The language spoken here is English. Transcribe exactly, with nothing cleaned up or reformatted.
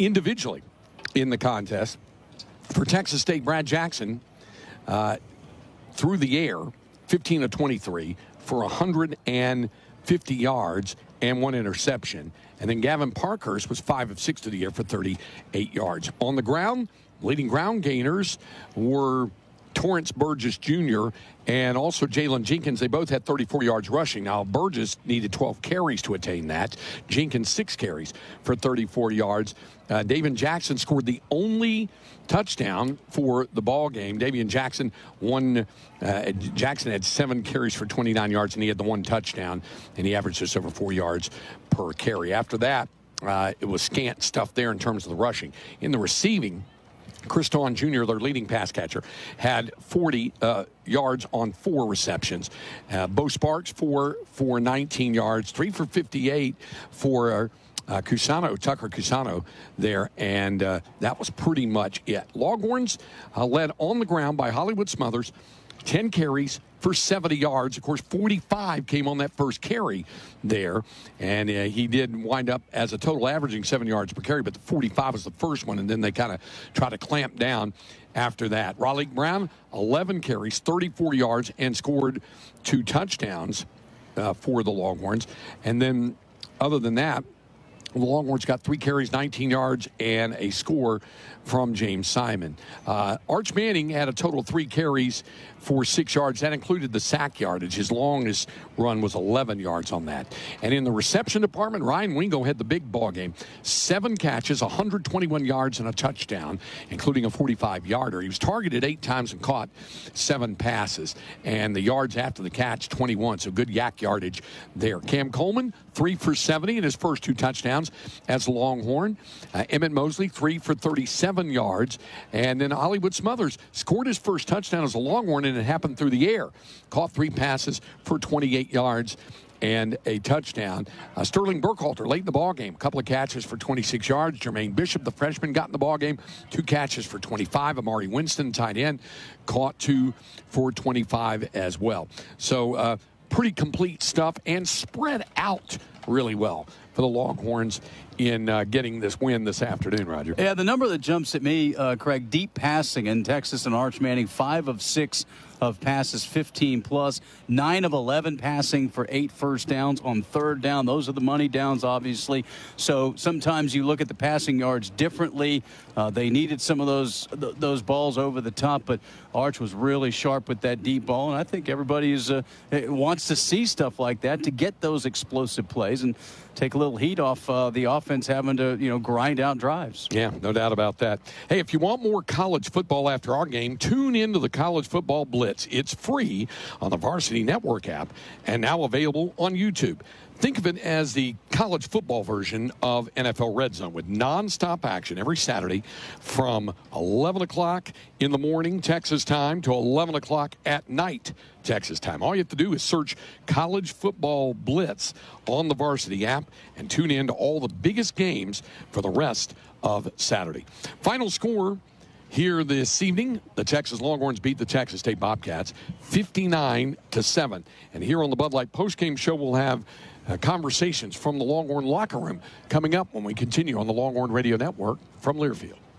individually in the contest. For Texas State, Brad Jackson, uh, through the air, fifteen of twenty-three for one hundred fifty yards and one interception. And then Gavin Parkhurst was five of six to the air for thirty-eight yards. On the ground, leading ground gainers were Torrance Burgess Junior and also Jalen Jenkins. They both had thirty-four yards rushing. Now, Burgess needed twelve carries to attain that. Jenkins, six carries for thirty-four yards. Uh, Davian Jackson scored the only touchdown for the ball game. Davian Jackson won. Uh, Jackson had seven carries for twenty-nine yards, and he had the one touchdown, and he averaged just over four yards per carry. After that, uh, it was scant stuff there in terms of the rushing. In the receiving, Chris Tawn Junior, their leading pass catcher, had forty uh, yards on four receptions. Uh, Bo Sparks, four for nineteen yards, three for fifty-eight for uh, Cusano, Tucker Cusano there, and uh, that was pretty much it. Longhorns uh, led on the ground by Hollywood Smothers, ten carries for seventy yards. Of course, forty-five came on that first carry there, and uh, he did wind up as a total averaging seven yards per carry, but the forty-five was the first one, and then they kind of tried to clamp down after that. Raleigh Brown, eleven carries, thirty-four yards, and scored two touchdowns uh, for the Longhorns. And then other than that, the Longhorns got three carries, nineteen yards, and a score from James Simon. Uh, Arch Manning had a total of three carries for six yards. That included the sack yardage. His longest run was eleven yards on that. And in the reception department, Ryan Wingo had the big ball game. Seven catches, one hundred twenty-one yards, and a touchdown, including a forty-five-yarder. He was targeted eight times and caught seven passes. And the yards after the catch, twenty-one. So good yak yardage there. Cam Coleman, three for seventy in his first two touchdowns as a Longhorn. Uh, Emmett Mosley, three for thirty-seven yards. And then Hollywood Smothers scored his first touchdown as a Longhorn, and it happened through the air. Caught three passes for twenty-eight yards and a touchdown. Uh, Sterling Burkhalter late in the ballgame. A couple of catches for twenty-six yards. Jermaine Bishop, the freshman, got in the ballgame. Two catches for twenty-five. Amari Winston, tight end, caught two for twenty-five as well. So uh, pretty complete stuff and spread out really well for the Longhorns in uh, getting this win this afternoon, Roger. Yeah, the number that jumps at me, uh, Craig, deep passing in Texas and Arch Manning, five of six of passes, fifteen plus, nine of eleven passing for eight first downs on third down. Those are the money downs, obviously. So sometimes you look at the passing yards differently. Uh, they needed some of those th- those balls over the top, but Arch was really sharp with that deep ball, and I think everybody is uh, wants to see stuff like that to get those explosive plays and take a little heat off uh, the offense having to, you know, grind out drives. Yeah, no doubt about that. Hey, if you want more college football after our game, tune into the College Football Blitz. It's free on the Varsity Network app and now available on YouTube. Think of it as the college football version of N F L Red Zone with nonstop action every Saturday from eleven o'clock in the morning, Texas time, to eleven o'clock at night, Texas time. All you have to do is search College Football Blitz on the Varsity app and tune in to all the biggest games for the rest of Saturday. Final score here this evening, the Texas Longhorns beat the Texas State Bobcats fifty-nine to seven. And here on the Bud Light postgame show, we'll have uh, conversations from the Longhorn locker room coming up when we continue on the Longhorn Radio Network from Learfield.